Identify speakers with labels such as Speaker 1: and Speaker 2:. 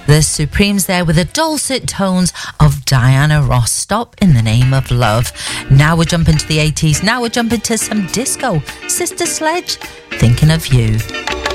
Speaker 1: The Supremes there with the dulcet tones of Diana Ross. Stop in the Name of Love. Now we're jumping to the 80s. Now we're jumping to some disco. Sister Sledge, Thinking of You.